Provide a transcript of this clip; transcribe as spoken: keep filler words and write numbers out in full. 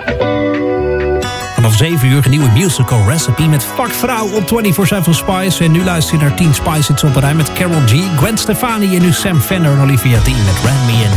Vanaf zeven uur een nieuwe musical recipe met vakvrouw op vierentwintig zeven Spice. En nu luister je naar tien Spice Hits op een rij met Carol G, Gwen Stefani en nu Sam Fender en Olivia Dean met Ran Me In.